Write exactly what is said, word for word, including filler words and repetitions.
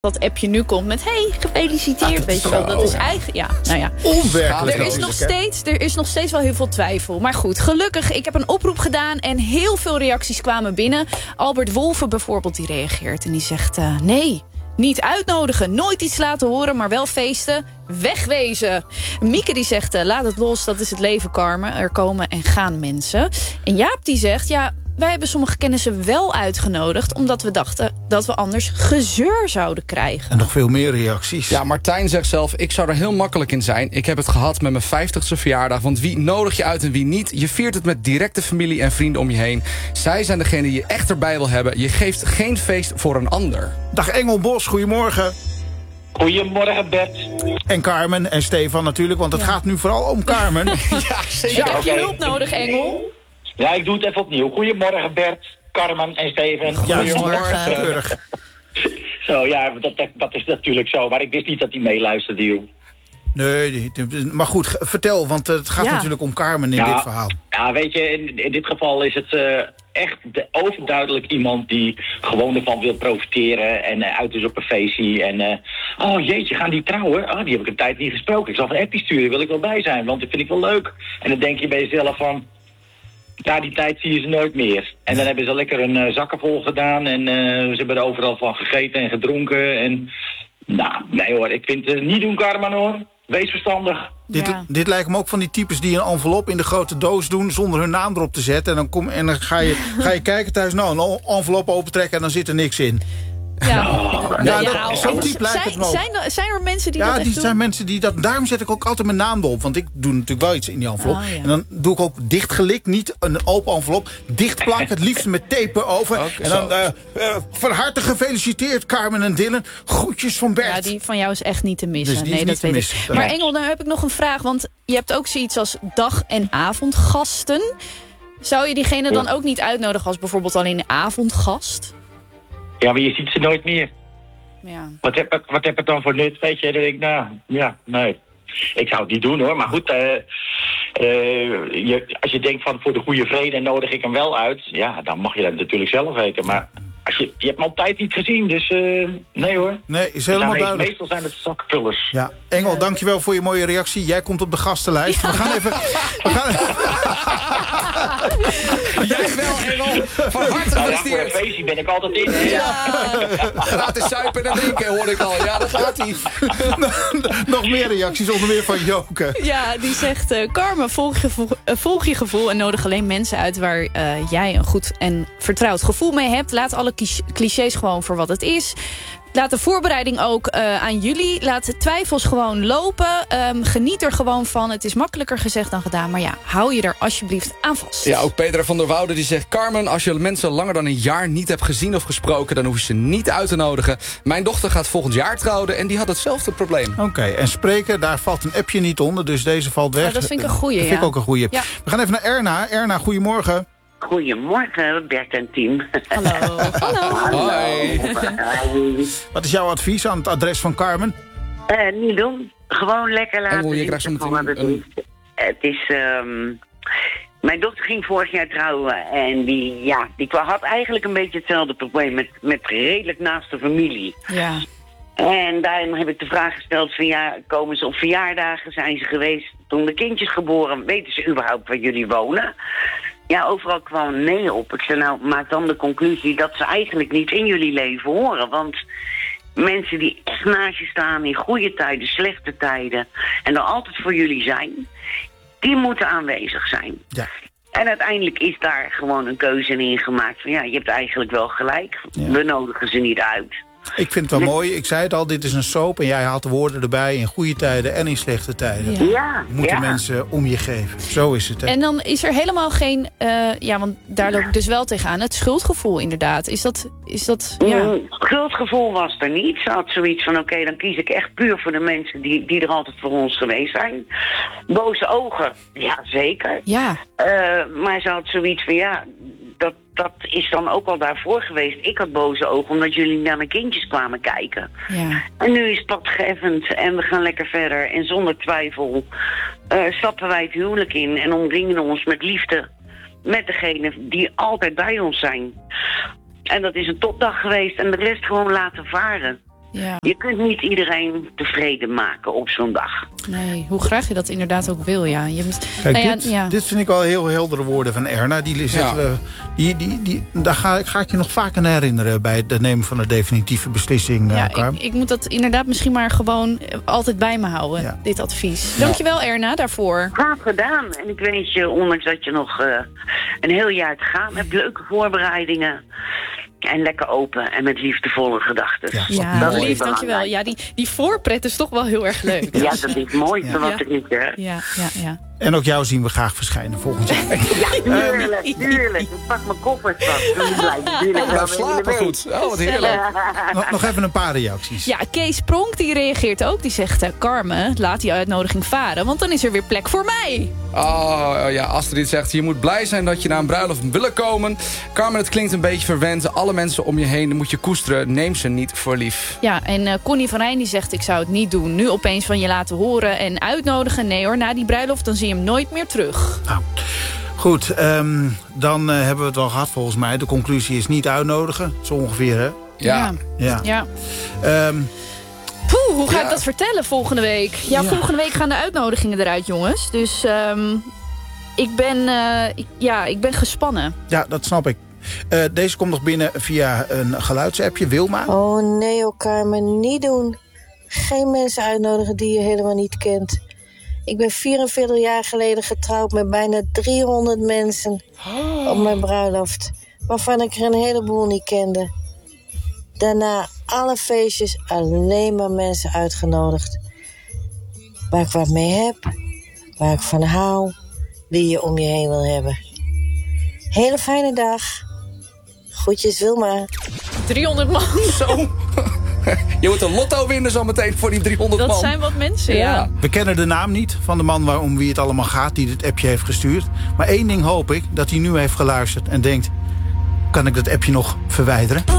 dat appje nu komt met hey, gefeliciteerd, ah, weet je wel. Dat is eigenlijk, ja, nou ja. Onwerkelijk. Er is, nog steeds, er is nog steeds wel heel veel twijfel. Maar goed, gelukkig, ik heb een oproep gedaan en heel veel reacties kwamen binnen. Albert Wolven bijvoorbeeld, die reageert en die zegt uh, nee, niet uitnodigen, nooit iets laten horen, maar wel feesten, wegwezen. Mieke die zegt, uh, laat het los, dat is het leven, Carmen. Er komen en gaan mensen. En Jaap die zegt, ja, wij hebben sommige kennissen wel uitgenodigd, omdat we dachten dat we anders gezeur zouden krijgen. En nog veel meer reacties. Ja, Martijn zegt zelf, ik zou er heel makkelijk in zijn. Ik heb het gehad met mijn vijftigste verjaardag. Want wie nodig je uit en wie niet? Je viert het met directe familie en vrienden om je heen. Zij zijn degene die je echt erbij wil hebben. Je geeft geen feest voor een ander. Dag Engel Bos, goedemorgen. Goedemorgen Bert. En Carmen en Stefan natuurlijk, want het ja. gaat nu vooral om Carmen. Ja, zeker. Ja, heb je hulp nodig, Engel? Ja, ik doe het even opnieuw. Goedemorgen Bert, Carmen en Steven. Goedemorgen. Keurig. Zo, ja, dat, dat, dat is natuurlijk zo. Maar ik wist niet dat hij meeluisterde, joh. Nee, maar goed, vertel, want het gaat ja. natuurlijk om Carmen in ja, dit verhaal. Ja, weet je, in, in dit geval is het uh, echt de, overduidelijk iemand die gewoon ervan wil profiteren en uh, uit is op een feestje. En, uh, oh jeetje, gaan die trouwen? Oh, die heb ik een tijd niet gesproken. Ik zal een appje sturen, wil ik wel bij zijn, want dat vind ik wel leuk. En dan denk je bij jezelf van, na die tijd zie je ze nooit meer. En dan hebben ze lekker hun uh, zakken vol gedaan en uh, ze hebben er overal van gegeten en gedronken. En nou, nee hoor, ik vind het uh, niet doen, Carmen hoor. Wees verstandig. Dit, ja. dit lijkt me ook van die types die een envelop in de grote doos doen zonder hun naam erop te zetten. En dan, kom, en dan ga, je, ga je kijken thuis, nou, een envelop opentrekken en dan zit er niks in. Ja, nou, ja, ja, dat, zo'n type lijkt het me ook. Zijn, zijn er mensen die ja, dat echt die doen? zijn mensen die dat. Daarom zet ik ook altijd mijn naam erop. Want ik doe natuurlijk wel iets in die envelop. Oh, ja. En dan doe ik ook dichtgelikt, niet een open envelop. Dichtplak, het liefst met tape over. Okay, en dan uh, uh, van harte gefeliciteerd, Carmen en Dylan. Groetjes van Bert. Ja, die van jou is echt niet te missen. Dus die nee, is dat niet weet te ik. missen. Maar Engel, dan heb ik nog een vraag. Want je hebt ook zoiets als dag- en avondgasten. Zou je diegene ja. dan ook niet uitnodigen als bijvoorbeeld alleen een avondgast? Ja, maar je ziet ze nooit meer. Ja. Wat heb, ik, wat heb het dan voor nut? Weet je, dan denk ik, nou, ja, nee. Ik zou het niet doen hoor, maar goed, uh, uh, je, als je denkt van voor de goede vrede nodig ik hem wel uit, ja, dan mag je dat natuurlijk zelf weten. Maar als je, je hebt hem altijd niet gezien, dus uh, nee hoor. Nee, is helemaal zijn, duidelijk. Meestal zijn het zakvullers. Ja, Engel, dankjewel voor je mooie reactie. Jij komt op de gastenlijst. Ja. We gaan even... We gaan... Jij wel, Engel. Van harte gefeliciteerd. Nou ja, voor een feestje ben ik altijd in. Hè? Ja. Gratis zuipen en drinken, hoor ik al. Ja, dat gaat hij. Nog meer reacties, onder meer van Joke. Ja, die zegt, uh, Carmen, volg je, gevoel, uh, volg je gevoel en nodig alleen mensen uit waar uh, jij een goed en vertrouwd gevoel mee hebt. Laat alle clichés gewoon voor wat het is. Laat de voorbereiding ook uh, aan jullie. Laat de twijfels gewoon lopen. Um, geniet er gewoon van. Het is makkelijker gezegd dan gedaan. Maar ja, hou je er alsjeblieft aan vast. Ja, ook Petra van der Woude die zegt... Carmen, als je mensen langer dan een jaar niet hebt gezien of gesproken... dan hoef je ze niet uit te nodigen. Mijn dochter gaat volgend jaar trouwen en die had hetzelfde probleem. Oké, okay, en spreken, daar valt een appje niet onder. Dus deze valt weg. Ja, dat vind ik een goeie, Dat ja. vind ik ook een goeie. Ja. We gaan even naar Erna. Erna, goedemorgen. Goedemorgen, Bert en team. Hallo. Hallo. Hoi. Wat is jouw advies aan het adres van Carmen? Uh, niet doen. Gewoon lekker laten. Engel, je krijgt zo meteen het, een... het is... Um... Mijn dochter ging vorig jaar trouwen en die, ja, die had eigenlijk een beetje hetzelfde probleem met, met redelijk naaste familie. Ja. En daarom heb ik de vraag gesteld van ja, komen ze op verjaardagen, zijn ze geweest toen de kindjes geboren, weten ze überhaupt waar jullie wonen? Ja, overal kwam nee op. Ik zei nou, maak dan de conclusie dat ze eigenlijk niet in jullie leven horen. Want mensen die echt naast je staan in goede tijden, slechte tijden en er altijd voor jullie zijn, die moeten aanwezig zijn. Ja. En uiteindelijk is daar gewoon een keuze in gemaakt van ja, je hebt eigenlijk wel gelijk. Ja. We nodigen ze niet uit. Ik vind het wel mooi. Ik zei het al, dit is een soap en jij haalt de woorden erbij in goede tijden en in slechte tijden. Ja. Ja, moeten ja. mensen om je geven. Zo is het. Hè? En dan is er helemaal geen, uh, ja, want daar loop ik dus wel tegenaan, het schuldgevoel inderdaad. Is dat, is dat, ja. Mm, schuldgevoel was er niet. Ze had zoiets van, oké, okay, dan kies ik echt puur voor de mensen die, die er altijd voor ons geweest zijn. Boze ogen, ja, zeker. Ja. Uh, maar ze had zoiets van, ja, dat, dat is dan ook al daarvoor geweest. Ik had boze ogen omdat jullie naar mijn kindjes kwamen kijken. Ja. En nu is het pad geëffend en we gaan lekker verder. En zonder twijfel uh, stappen wij het huwelijk in en omringen ons met liefde met degene die altijd bij ons zijn. En dat is een topdag geweest en de rest gewoon laten varen. Ja. Je kunt niet iedereen tevreden maken op zo'n dag. Nee, hoe graag je dat inderdaad ook wil, ja. Je moet, Kijk, nou ja, dit, ja. dit vind ik wel heel heldere woorden van Erna. Die, zegt, Ja. uh, die, die, die, daar ga, ga ik je nog vaak aan herinneren bij het nemen van de definitieve beslissing. Uh, Ja, Carmen. ik, ik moet dat inderdaad misschien maar gewoon altijd bij me houden, Ja. dit advies. Dankjewel Erna daarvoor. Graag gedaan. En ik wens je, ondanks dat je nog uh, een heel jaar te gaan hebt, leuke voorbereidingen. En lekker open en met liefdevolle gedachten. Ja, Ja, dat is lief, belangrijk. dankjewel. Ja, die, die voorpret is toch wel heel erg leuk. Ja, dat is het mooiste Ja. wat Ja. er is, hè? Ja, ja, ja. En ook jou zien we graag verschijnen volgend jaar. Ja, tuurlijk, tuurlijk. Ik pak mijn koffers vast. Dan blijf tuurlijk Blijf slapen goed. Oh, wat heerlijk. nog, nog even een paar reacties. Ja, Kees Pronk die reageert ook. Die zegt, uh, Carmen, laat die uitnodiging varen. Want dan is er weer plek voor mij. Oh ja, Astrid zegt, je moet blij zijn dat je naar een bruiloft willen komen. Carmen, het klinkt een beetje verwend. Alle mensen om je heen moet je koesteren. Neem ze niet voor lief. Ja, en uh, Connie van Rijn die zegt, ik zou het niet doen. Nu opeens van je laten horen en uitnodigen. Nee hoor, na die bruiloft dan zie je hem nooit meer terug. Nou, goed, um, dan uh, hebben we het al gehad volgens mij. De conclusie is niet uitnodigen. Zo ongeveer, hè? Ja. Ja. Ja. Um, Poeh, hoe ga Ja. ik dat vertellen volgende week? Ja, Ja. volgende week gaan de uitnodigingen eruit, jongens. Dus um, ik, ben, uh, ik, ja, ik ben gespannen. ja, dat snap ik. Uh, deze komt nog binnen via een geluidsappje. Wilma? Oh nee, oh Carmen, niet doen. Geen mensen uitnodigen die je helemaal niet kent. Ik ben vierenveertig jaar geleden getrouwd met bijna driehonderd mensen op mijn bruiloft. Waarvan ik er een heleboel niet kende. Daarna alle feestjes, alleen maar mensen uitgenodigd. Waar ik wat mee heb, waar ik van hou, wie je om je heen wil hebben. Hele fijne dag. Groetjes Wilma. driehonderd man, Zo. Je moet een lotto winnen zo meteen voor die driehonderd man. dat zijn wat mensen, ja. Ja. We kennen de naam niet van de man waar, om wie het allemaal gaat... die dit appje heeft gestuurd. Maar één ding hoop ik, dat hij nu heeft geluisterd en denkt... kan ik dat appje nog verwijderen?